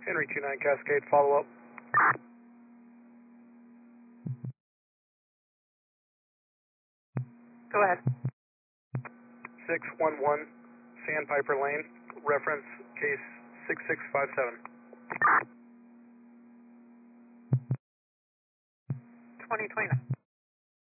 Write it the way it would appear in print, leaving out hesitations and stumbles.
Henry 29 Cascade, follow up. Go ahead. 611 Sandpiper Lane, reference case 6657. 2029.